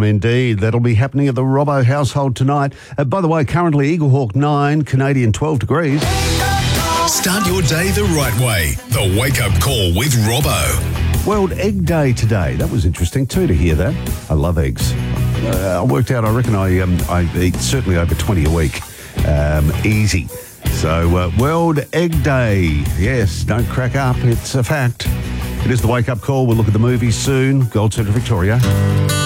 indeed. That'll be happening at the Robbo household tonight. By the way, currently Eaglehawk 9, Canadian 12 degrees. Start your day the right way. The Wake Up Call with Robbo. World Egg Day today. That was interesting too to hear that. I love eggs. I worked out, I reckon I eat certainly over 20 a week. Easy. So, World Egg Day. Yes, don't crack up. It's a fact. It is the Wake Up Call. We'll look at the movies soon. Gold Centre Victoria.